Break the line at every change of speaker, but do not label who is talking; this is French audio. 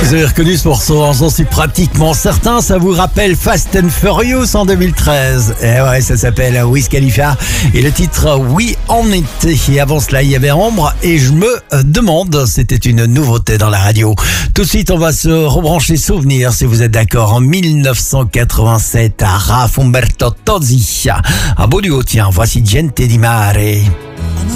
Vous avez reconnu ce morceau, j'en suis pratiquement certain, ça vous rappelle Fast and Furious en 2013. Et ouais, ça s'appelle Wiz Khalifa et le titre Oui en été. Et avant cela, il y avait Ambre et je me demande, c'était une nouveauté dans la radio. Tout de suite, on va se rebrancher souvenirs si vous êtes d'accord. En 1987, à Raf Umberto Tozzi. Un beau duo, tiens, voici Gente di Mare.